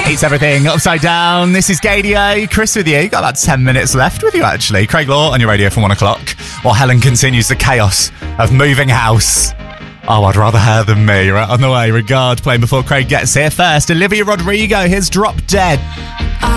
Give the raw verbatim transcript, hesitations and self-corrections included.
It's everything upside down. This is Gadio. Chris with you. Got about ten minutes left with you, actually. Craig Law on your radio from one o'clock, while Helen continues the chaos of moving house. Oh, I'd rather her than me. Right on the way. Regard playing before Craig gets here. First, Olivia Rodrigo. Here's Drop Dead.